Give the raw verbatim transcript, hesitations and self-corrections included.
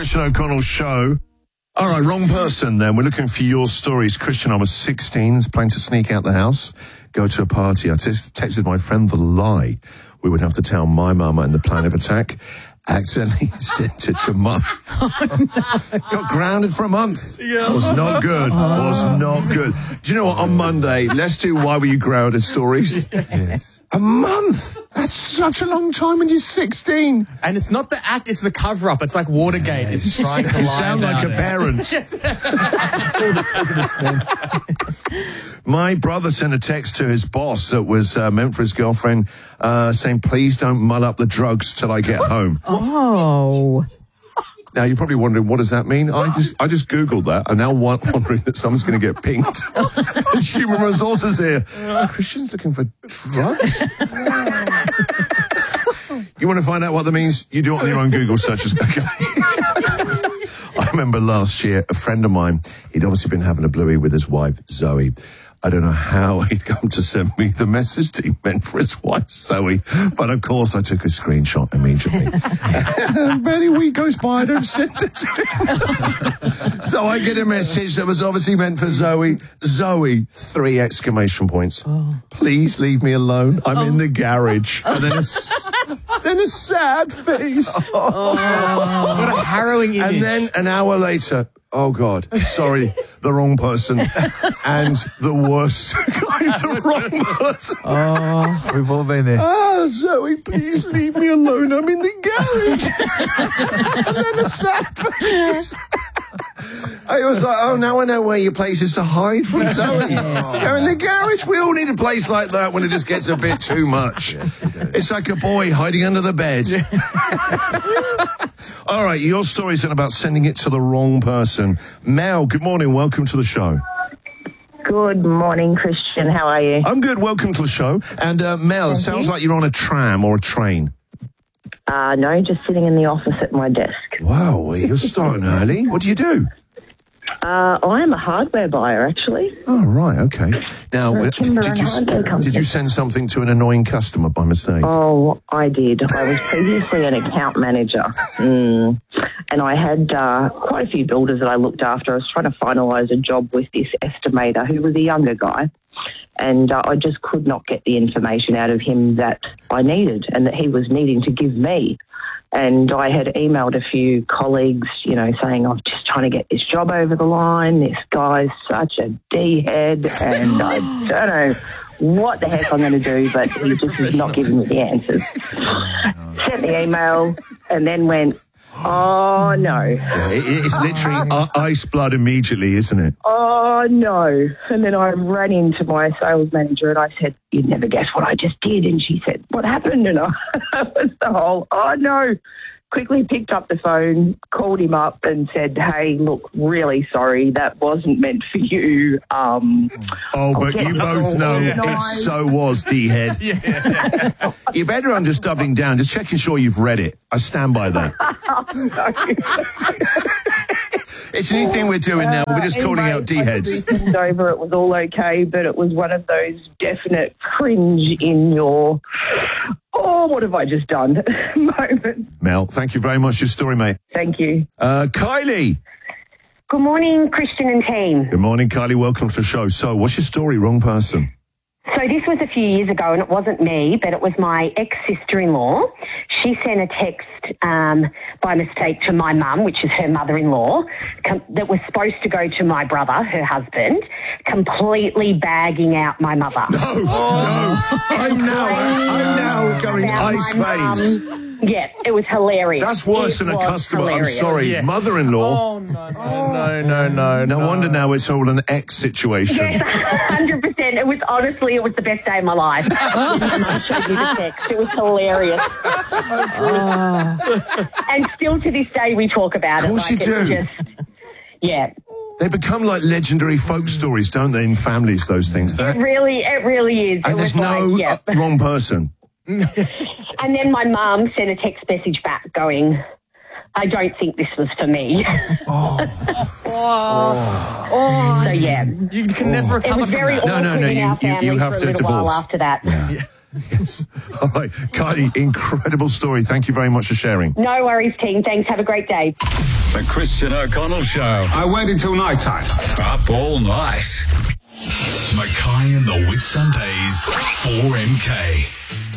Christian O'Connell Show. All right, wrong person then. We're looking for your stories. Christian, I was sixteen, was planning to sneak out the house, go to a party. I t- texted my friend the lie we would have to tell my mum and the plan of attack. Accidentally sent it to mum. Oh, no. Got grounded for a month. Yeah. Was not good. Oh. Was not good. Do you know what? On Monday, let's do Why Were You Grounded stories. Yes. A month. That's such a long time when you're sixteen. And it's not the act, it's the cover-up. It's like Watergate. Yes. It's trying to lie. You sound like a parent. My brother sent a text to his boss that was uh, meant for his girlfriend uh, saying, please don't mull up the drugs till I get home. Oh. Now, you're probably wondering, what does that mean? I just I just Googled that. I'm now wondering that someone's going to get pinged. It's human resources here. Christian's looking for drugs? You want to find out what that means? You do it on your own Google searches. Okay. I remember last year, a friend of mine, he'd obviously been having a bluey with his wife, Zoe. I don't know how he'd come to send me the message that he meant for his wife, Zoe. But, of course, I took a screenshot immediately. About a week goes by, I don't send it to him. So I get a message that was obviously meant for Zoe. Zoe, three exclamation points. Oh. Please leave me alone. I'm oh. in the garage. And then a, then a sad face. Oh. What a harrowing image. And then an hour later... Oh, God. Sorry, the wrong person. And the worst kind of wrong person. Oh, we've all been there. Ah, Zoe, please leave me alone. I'm in the garage. And then a sad face. I was like, oh, now I know where your place is to hide from Zoe. Go in the garage. We all need a place like that when it just gets a bit too much. Yes, it's like a boy hiding under the bed. All right, your story's about sending it to the wrong person. Mel, good morning. Welcome to the show. Good morning, Christian. How are you? I'm good. Welcome to the show. And uh, Mel, it sounds like you're on a tram or a train. Uh, no, just sitting in the office at my desk. Wow, well, you're starting early. What do you do? Uh, I am a hardware buyer, actually. Oh, right, okay. Now, uh, did, did, you, did you send something to an annoying customer by mistake? Oh, I did. I was previously an account manager, mm. and I had uh, quite a few builders that I looked after. I was trying to finalise a job with this estimator who was a younger guy, and uh, I just could not get the information out of him that I needed and that he was needing to give me. And I had emailed a few colleagues, you know, saying, I'm just trying to get this job over the line. This guy's such a D-head, and I don't know what the heck I'm going to do, but he just is not giving me the answers. Sent the email and then went, oh, no. Yeah, it, it's literally uh, ice blood immediately, isn't it? Oh, no. And then I ran into my sales manager and I said, you'd never guess what I just did. And she said, what happened? And I was the whole, oh, no. Quickly picked up the phone, called him up and said, hey, look, really sorry, that wasn't meant for you. Um, oh, but you both know it so was, D-head. Yeah. You're better on just doubling down, just checking sure you've read it. I stand by that. It's a new thing we're doing now. We're just uh, calling out D-heads. Over, it was all okay, but it was one of those definite cringe in your... Oh, what have I just done? moment. Mel, thank you very much for your story, mate. Thank you. Uh, Kylie. Good morning, Christian and team. Good morning, Kylie. Welcome to the show. So, what's your story? Wrong person. So this was a few years ago, and it wasn't me, but it was my ex-sister-in-law. She sent a text um, by mistake to my mum, which is her mother-in-law, com- that was supposed to go to my brother, her husband, completely bagging out my mother. No, oh. no. I'm now, I'm now going ice veins. Yeah, it was hilarious. That's worse it than a customer. Hilarious. I'm sorry, yes. Mother-in-law. Oh, no, no, no, no, no. No wonder now it's all an ex situation. Yes, one hundred percent. It was honestly, it was the best day of my life. I showed you the text. It was hilarious. Oh. And still to this day, we talk about it. Of course like you it's do. Just, yeah. They become like legendary folk stories, don't they, in families, those things? It really, it really is. And it there's no like, yeah. uh, wrong person. And then my mum sent a text message back going, I don't think this was for me. Oh. oh. oh. So, yeah. You can never recover It was very from awkward no, no, no, in you, our family you, you have for a to little divorce. while after that. Yeah. Yeah. Yes. All right. Kylie, incredible story. Thank you very much for sharing. No worries, team. Thanks. Have a great day. The Christian O'Connell Show. I waited till night time. Up all night. Mackay and the Whitsundays, four M K.